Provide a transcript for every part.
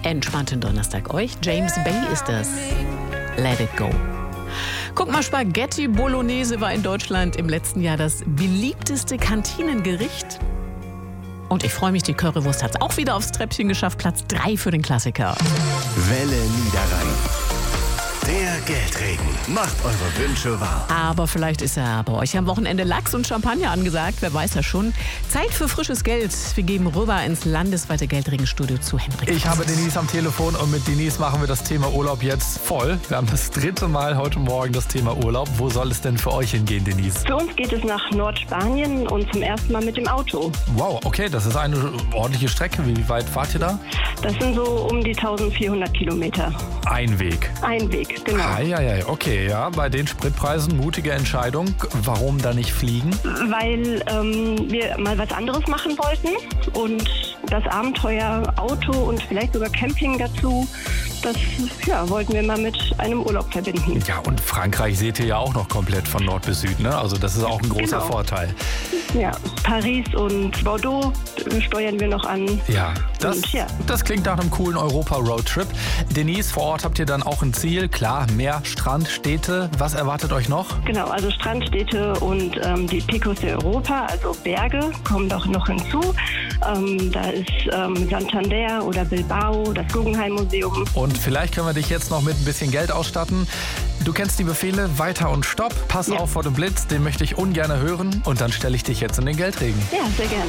entspannten Donnerstag euch. James Bay ist das. Let it go. Guck mal, Spaghetti Bolognese war in Deutschland im letzten Jahr das beliebteste Kantinengericht. Und ich freue mich, die Currywurst hat es auch wieder aufs Treppchen geschafft. Platz 3 für den Klassiker. Welle Niederrhein. Der Geldregen macht eure Wünsche wahr. Aber vielleicht ist ja bei euch am Wochenende Lachs und Champagner angesagt. Wer weiß das schon. Zeit für frisches Geld. Wir geben rüber ins landesweite Geldregenstudio zu Henrik. Ich habe Denise am Telefon und mit Denise machen wir das Thema Urlaub jetzt voll. Wir haben das 3. Mal heute Morgen das Thema Urlaub. Wo soll es denn für euch hingehen, Denise? Für uns geht es nach Nordspanien und zum ersten Mal mit dem Auto. Wow, okay, das ist eine ordentliche Strecke. Wie weit fahrt ihr da? Das sind so um die 1400 Kilometer. Ein Weg. Ein Weg, genau. Okay, ja, bei den Spritpreisen mutige Entscheidung. Warum da nicht fliegen? Weil wir mal was anderes machen wollten und das Abenteuer Auto und vielleicht sogar Camping dazu, das wollten wir mal mit einem Urlaub verbinden. Ja, und Frankreich seht ihr ja auch noch komplett von Nord bis Süd, ne? Also das ist auch ein großer Vorteil. Ja, Paris und Bordeaux steuern wir noch an. Ja, das klingt nach einem coolen Europa-Roadtrip. Denise, vor Ort habt ihr dann auch ein Ziel. Klar, Meer, Strand, Städte. Was erwartet euch noch? Genau, also Strandstädte und die Picos de Europa, also Berge, kommen doch noch hinzu. Da ist Santander oder Bilbao, das Guggenheim-Museum. Und vielleicht können wir dich jetzt noch mit ein bisschen Geld ausstatten. Du kennst die Befehle Weiter und Stopp. Pass auf vor dem Blitz, den möchte ich ungern hören. Und dann stelle ich dich jetzt in den Geldregen. Ja, sehr gerne.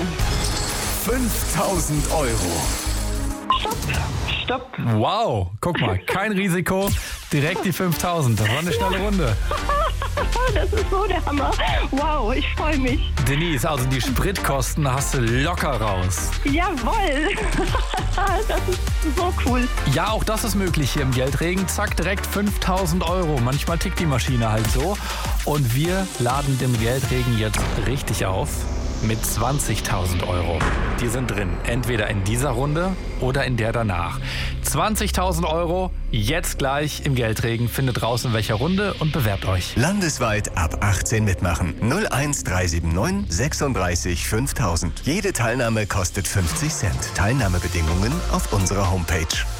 5.000 Euro. Stopp. Wow, guck mal, kein Risiko, direkt die 5.000. Das war eine schnelle Runde. Das ist so der Hammer. Wow, ich freue mich. Denise, also die Spritkosten hast du locker raus. Jawohl. Das ist so cool. Ja, auch das ist möglich hier im Geldregen. Zack, direkt 5.000 Euro. Manchmal tickt die Maschine halt so. Und wir laden den Geldregen jetzt richtig auf mit 20.000 Euro. Die sind drin, entweder in dieser Runde oder in der danach. 20.000 Euro, jetzt gleich im Geldregen. Findet raus, in welcher Runde und bewerbt euch. Landesweit ab 18 mitmachen. 01379 36 5000. Jede Teilnahme kostet 50 Cent. Teilnahmebedingungen auf unserer Homepage.